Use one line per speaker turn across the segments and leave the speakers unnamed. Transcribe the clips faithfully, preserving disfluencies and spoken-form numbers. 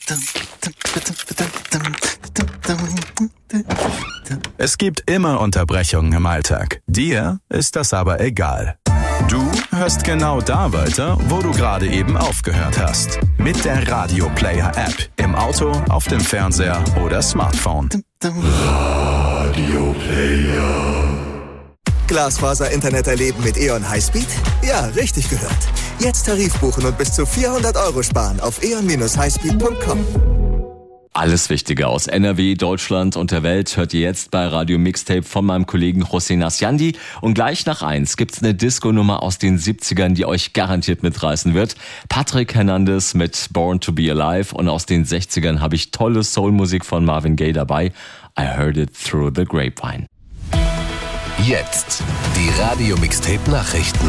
Es gibt immer Unterbrechungen im Alltag. Dir ist das aber egal. Du hörst genau da weiter, wo du gerade eben aufgehört hast. Mit der Radio Player App. Im Auto, auf dem Fernseher oder Smartphone.
Radio Player.
Glasfaser-Internet erleben mit E O N Highspeed? Ja, richtig gehört. Jetzt Tarif buchen und bis zu vierhundert Euro sparen auf e o n Bindestrich highspeed punkt com.
Alles Wichtige aus N R W, Deutschland und der Welt hört ihr jetzt bei Radio Mixtape von meinem Kollegen José Nasciandi. Und gleich nach eins gibt's eine Disco-Nummer aus den siebzigern, die euch garantiert mitreißen wird. Patrick Hernandez mit Born to be Alive, und aus den sechzigern habe ich tolle Soul-Musik von Marvin Gaye dabei. I heard it through the grapevine.
Jetzt die Radio Mixtape Nachrichten.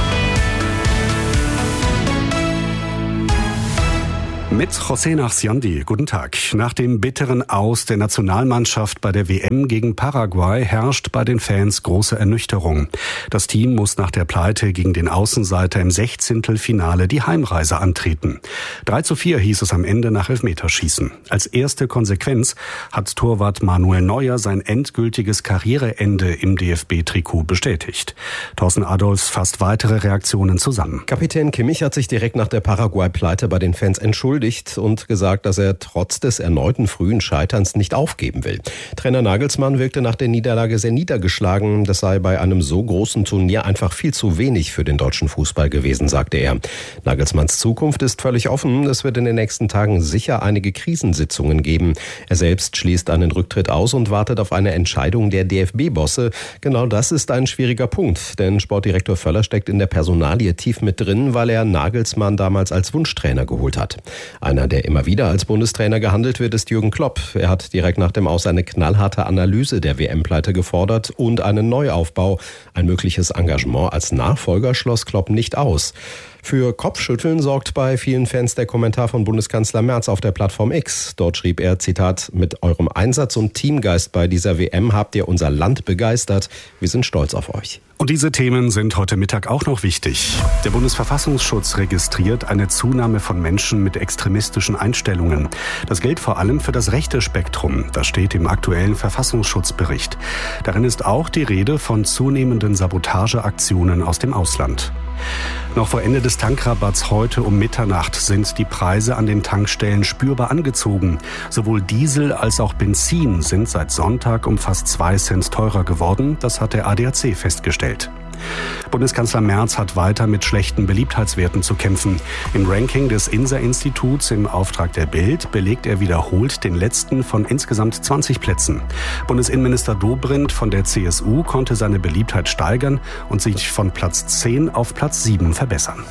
Mit José Nasciandi, guten Tag. Nach dem bitteren Aus der Nationalmannschaft bei der W M gegen Paraguay herrscht bei den Fans große Ernüchterung. Das Team muss nach der Pleite gegen den Außenseiter im Sechzehntelfinale die Heimreise antreten. drei zu vier hieß es am Ende nach Elfmeterschießen. Als erste Konsequenz hat Torwart Manuel Neuer sein endgültiges Karriereende im D F B-Trikot bestätigt. Thorsten Adolfs fasst weitere Reaktionen zusammen.
Kapitän Kimmich hat sich direkt nach der Paraguay-Pleite bei den Fans entschuldigt und gesagt, dass er trotz des erneuten frühen Scheiterns nicht aufgeben will. Trainer Nagelsmann wirkte nach der Niederlage sehr niedergeschlagen. Das sei bei einem so großen Turnier einfach viel zu wenig für den deutschen Fußball gewesen, sagte er. Nagelsmanns Zukunft ist völlig offen. Es wird in den nächsten Tagen sicher einige Krisensitzungen geben. Er selbst schließt einen Rücktritt aus und wartet auf eine Entscheidung der D F B-Bosse. Genau das ist ein schwieriger Punkt, denn Sportdirektor Völler steckt in der Personalie tief mit drin, weil er Nagelsmann damals als Wunschtrainer geholt hat. Einer, der immer wieder als Bundestrainer gehandelt wird, ist Jürgen Klopp. Er hat direkt nach dem Aus eine knallharte Analyse der W M-Pleite gefordert und einen Neuaufbau. Ein mögliches Engagement als Nachfolger schloss Klopp nicht aus. Für Kopfschütteln sorgt bei vielen Fans der Kommentar von Bundeskanzler Merz auf der Plattform X. Dort schrieb er, Zitat, mit eurem Einsatz und Teamgeist bei dieser W M habt ihr unser Land begeistert. Wir sind stolz auf euch.
Und diese Themen sind heute Mittag auch noch wichtig. Der Bundesverfassungsschutz registriert eine Zunahme von Menschen mit extremistischen Einstellungen. Das gilt vor allem für das rechte Spektrum. Das steht im aktuellen Verfassungsschutzbericht. Darin ist auch die Rede von zunehmenden Sabotageaktionen aus dem Ausland. Noch vor Ende des Tankrabatts heute um Mitternacht sind die Preise an den Tankstellen spürbar angezogen. Sowohl Diesel als auch Benzin sind seit Sonntag um fast zwei Cent teurer geworden. Das hat der A D A C festgestellt. Bundeskanzler Merz hat weiter mit schlechten Beliebtheitswerten zu kämpfen. Im Ranking des INSA-Instituts im Auftrag der Bild belegt er wiederholt den letzten von insgesamt zwanzig Plätzen. Bundesinnenminister Dobrindt von der C S U konnte seine Beliebtheit steigern und sich von Platz zehn auf Platz sieben verbessern.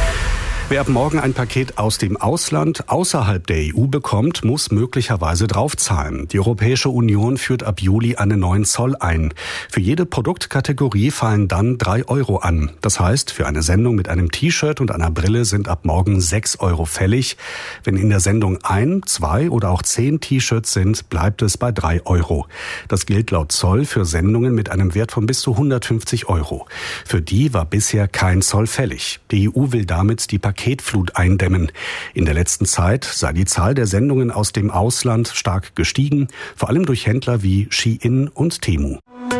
Wer ab morgen ein Paket aus dem Ausland außerhalb der E U bekommt, muss möglicherweise draufzahlen. Die Europäische Union führt ab Juli einen neuen Zoll ein. Für jede Produktkategorie fallen dann drei Euro an. Das heißt, für eine Sendung mit einem T-Shirt und einer Brille sind ab morgen sechs Euro fällig. Wenn in der Sendung ein, zwei oder auch zehn T-Shirts sind, bleibt es bei drei Euro. Das gilt laut Zoll für Sendungen mit einem Wert von bis zu hundertfünfzig Euro. Für die war bisher kein Zoll fällig. Die E U will damit die Pakete Paketflut eindämmen. In der letzten Zeit sei die Zahl der Sendungen aus dem Ausland stark gestiegen, vor allem durch Händler wie Shein und Temu.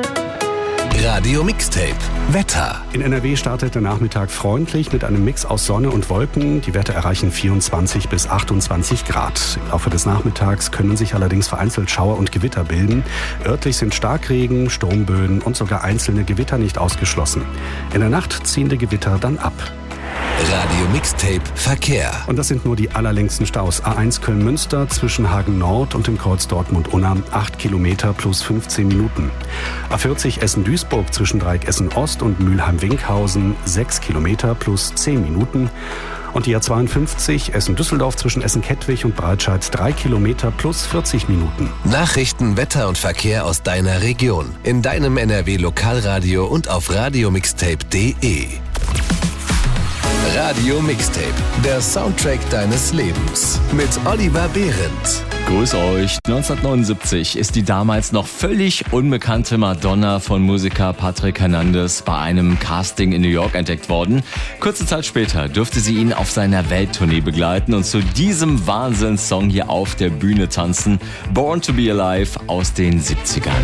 Radio Mixtape Wetter.
In N R W startet der Nachmittag freundlich mit einem Mix aus Sonne und Wolken. Die Werte erreichen vierundzwanzig bis achtundzwanzig Grad. Im Laufe des Nachmittags können sich allerdings vereinzelt Schauer und Gewitter bilden. Örtlich sind Starkregen, Sturmböen und sogar einzelne Gewitter nicht ausgeschlossen. In der Nacht ziehen die Gewitter dann ab.
Radio Mixtape Verkehr.
Und das sind nur die allerlängsten Staus. A eins Köln-Münster zwischen Hagen Nord und dem Kreuz Dortmund-Unna acht Kilometer plus fünfzehn Minuten. A vierzig Essen-Duisburg zwischen Dreieck Essen-Ost und Mülheim-Winkhausen sechs Kilometer plus zehn Minuten. Und die A zweiundfünfzig Essen-Düsseldorf zwischen Essen-Kettwig und Breitscheid drei Kilometer plus vierzig Minuten.
Nachrichten, Wetter und Verkehr aus deiner Region. In deinem N R W Lokalradio und auf radiomixtape punkt de. Radio Mixtape, der Soundtrack deines Lebens. Mit Oliver Behrendt.
Grüß euch. neunzehnhundertneunundsiebzig ist die damals noch völlig unbekannte Madonna von Musiker Patrick Hernandez bei einem Casting in New York entdeckt worden. Kurze Zeit später durfte sie ihn auf seiner Welttournee begleiten und zu diesem Wahnsinnssong hier auf der Bühne tanzen. Born to be Alive aus den siebzigern.